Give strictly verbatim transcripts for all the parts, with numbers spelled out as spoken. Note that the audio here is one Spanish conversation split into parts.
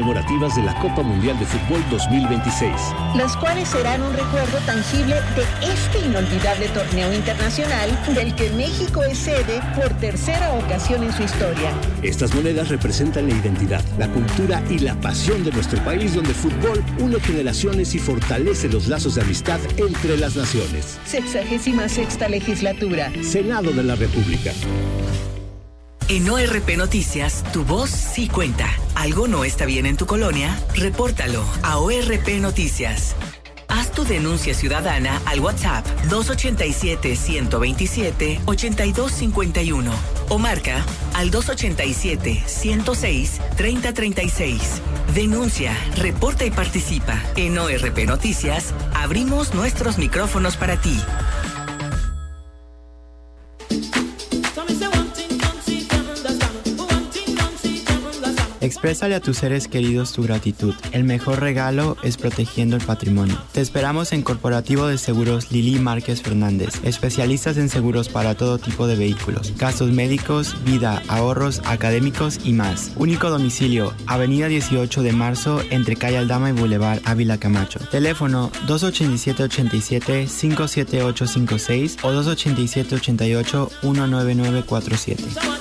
conmemorativas de la Copa Mundial de Fútbol dos mil veintiséis. Las cuales serán un recuerdo tangible de este inolvidable torneo internacional del que México es sede por tercera ocasión en su historia. Estas monedas representan la identidad, la cultura y la pasión de nuestro país, donde el fútbol une generaciones y fortalece los lazos de amistad entre las naciones. Sexagésima sexta legislatura. Senado de la República. En O R P Noticias, tu voz sí cuenta. ¿Algo no está bien en tu colonia? Repórtalo a O R P Noticias. Haz tu denuncia ciudadana al WhatsApp dos ochenta y siete, ciento veintisiete, ochenta y dos cincuenta y uno o marca al dos ochenta y siete, ciento seis, treinta treinta y seis. Denuncia, reporta y participa. En O R P Noticias, abrimos nuestros micrófonos para ti. Exprésale a tus seres queridos tu gratitud. El mejor regalo es protegiendo el patrimonio. Te esperamos en Corporativo de Seguros Lili Márquez Fernández, especialistas en seguros para todo tipo de vehículos, gastos médicos, vida, ahorros, académicos y más. Único domicilio, Avenida dieciocho de marzo, entre Calle Aldama y Boulevard Ávila Camacho. Teléfono dos ochenta y siete, ochenta y siete, cinco siete ocho cinco seis o dos ochenta y siete, ochenta y ocho, uno nueve nueve cuatro siete.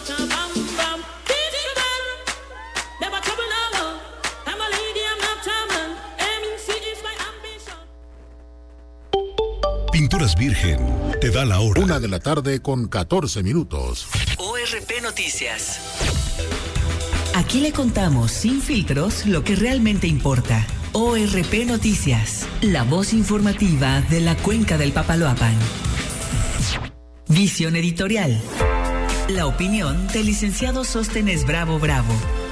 Pinturas Virgen te da la hora. Una de la tarde con catorce minutos. O R P Noticias. Aquí le contamos sin filtros lo que realmente importa. O R P Noticias, la voz informativa de la cuenca del Papaloapan. Visión editorial. La opinión del licenciado Sóstenes Bravo Bravo.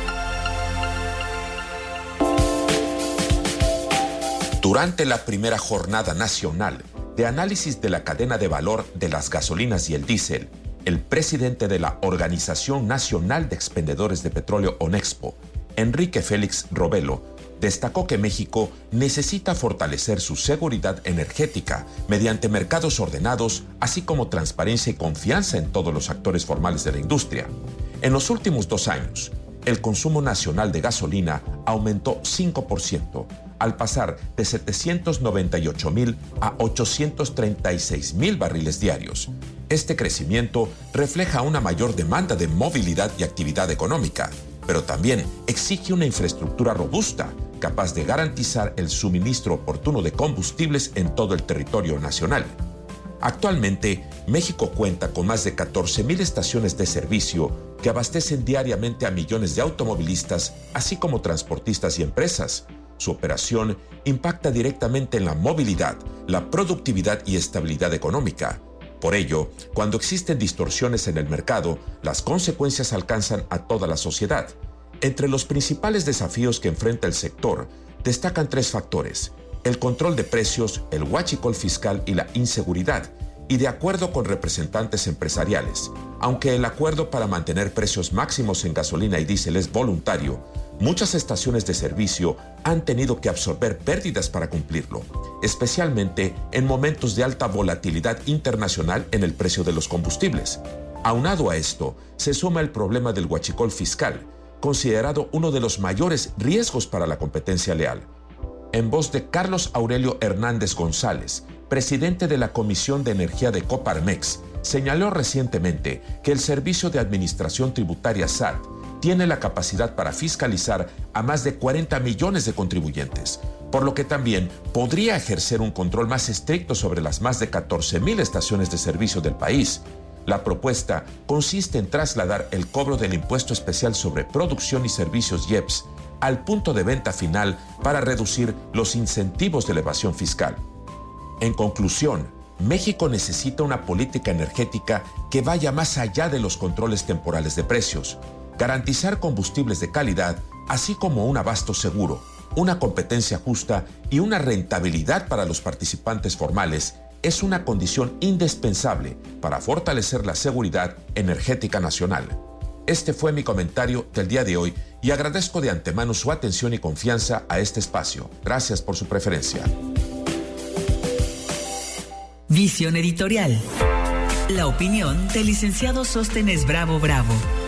Durante la primera jornada nacional de análisis de la cadena de valor de las gasolinas y el diésel, el presidente de la Organización Nacional de Expendedores de Petróleo ONEXPO, Enrique Félix Robelo, destacó que México necesita fortalecer su seguridad energética mediante mercados ordenados, así como transparencia y confianza en todos los actores formales de la industria. En los últimos dos años, el consumo nacional de gasolina aumentó cinco por ciento, al pasar de setecientos noventa y ocho mil a ochocientos treinta y seis mil barriles diarios. Este crecimiento refleja una mayor demanda de movilidad y actividad económica, pero también exige una infraestructura robusta, capaz de garantizar el suministro oportuno de combustibles en todo el territorio nacional. Actualmente, México cuenta con más de catorce mil estaciones de servicio que abastecen diariamente a millones de automovilistas, así como transportistas y empresas. Su operación impacta directamente en la movilidad, la productividad y estabilidad económica. Por ello, cuando existen distorsiones en el mercado, las consecuencias alcanzan a toda la sociedad. Entre los principales desafíos que enfrenta el sector, destacan tres factores: el control de precios, el huachicol fiscal y la inseguridad. Y de acuerdo con representantes empresariales, aunque el acuerdo para mantener precios máximos en gasolina y diésel es voluntario, muchas estaciones de servicio han tenido que absorber pérdidas para cumplirlo, especialmente en momentos de alta volatilidad internacional en el precio de los combustibles. Aunado a esto, se suma el problema del huachicol fiscal, considerado uno de los mayores riesgos para la competencia leal. En voz de Carlos Aurelio Hernández González, presidente de la Comisión de Energía de Coparmex, señaló recientemente que el Servicio de Administración Tributaria S A T tiene la capacidad para fiscalizar a más de cuarenta millones de contribuyentes, por lo que también podría ejercer un control más estricto sobre las más de catorce mil estaciones de servicio del país. La propuesta consiste en trasladar el cobro del Impuesto Especial sobre Producción y Servicios I E P S al punto de venta final para reducir los incentivos de evasión fiscal. En conclusión, México necesita una política energética que vaya más allá de los controles temporales de precios, garantizar combustibles de calidad, así como un abasto seguro, una competencia justa y una rentabilidad para los participantes formales es una condición indispensable para fortalecer la seguridad energética nacional. Este fue mi comentario del día de hoy y agradezco de antemano su atención y confianza a este espacio. Gracias por su preferencia. Visión editorial. La opinión del licenciado Sóstenes Bravo Bravo.